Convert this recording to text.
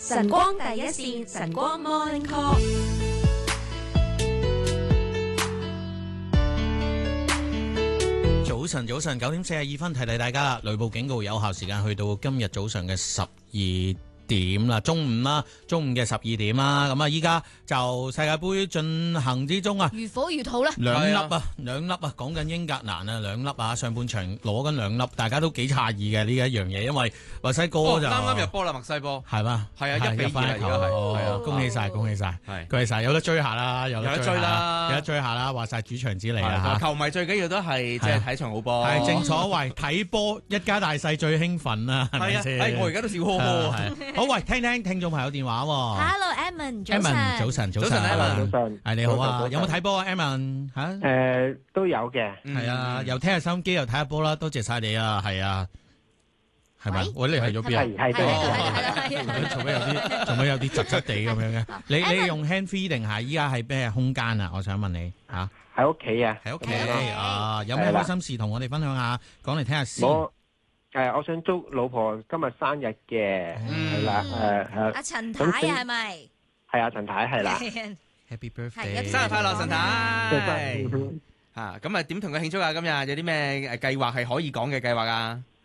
晨光第一線，晨光 Morning Call。 早晨，9:42提大家，雷暴警告有效時間去到今日早上嘅12點啦，中午嘅12點啦。咁啊，依家就世界盃進行之中啊， 如火如荼啦， 兩粒啊，講緊英格蘭啊，兩粒啊，上半場攞緊兩粒，大家都幾詫異嘅呢一樣嘢，因為墨西哥就啱啱入波啦，墨西哥係嘛， 係啊，1-2啦，而家係啊， 恭喜晒，有得追下啦，有得追下啦，話晒主場之利啦， 球迷最緊要都係即係睇場好波， 係正所謂睇波一家大細最興奮啊，係咪先？ 我而家都笑呵呵。 好，喂，聽聽眾朋友電話喎。 Hello，Edmond， 早晨， 早晨， 係你好啊，有冇睇波啊 ，Edmond 嚇？ 都有嘅， 係啊，又聽下收音機，又睇下波啦，多謝晒你啊，係啊，係咪？喂，你去咗邊啊？ 係做咩有啲窒窒地咁樣嘅？你用 hand free 定係依家係咩空間啊？我想問你嚇。 喺屋企啊， 喺屋企啊，有咩開心事同我哋分享下，講嚟聽下先。 我想祝老婆今日生日嘅，係啦， 阿陳太係咪？ 係啊，陳太係啦。 Happy birthday！ 生日快樂，陳太。嚇，咁啊點同佢慶祝啊？今日有啲咩計劃係可以講嘅計劃啊？